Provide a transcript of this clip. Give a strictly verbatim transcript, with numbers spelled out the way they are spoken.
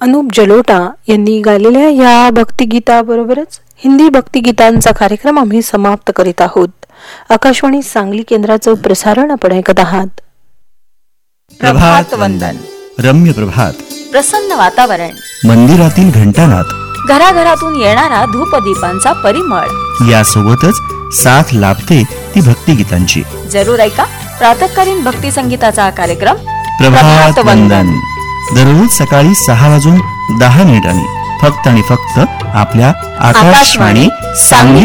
अनुप जलोटा यांनी गायलेल्या या भक्तिगीताबरोबरच हिंदी भक्तिगीतांचा कार्यक्रम आम्ही समाप्त करीत आहोत. आकाशवाणी सांगली केंद्राचं प्रसारण आपण ऐकत आहात. प्रभात वंदन, रम्य प्रभात, प्रसन्न वातावरण, मंदिरातील घंटानाद, घराघरातून येणारा धूपदीपांचा परिमळ, यासोबतच साथ लाभते ती भक्तिगीतांची. जरूर ऐका प्रातःकालीन भक्ती संगीताचा कार्यक्रम प्रभात वंदन, दररोज सकाळी सहा वाजून दहा मिनिटांनी फक्त आणि फक्त आपल्या आकाशवाणी सांगली